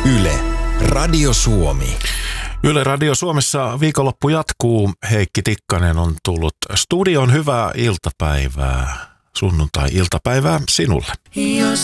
Yle, Radio Suomi. Yle Radio Suomessa viikonloppu jatkuu. Heikki Tikkanen on tullut studioon. Hyvää iltapäivää, sunnuntai-iltapäivää sinulle. Jos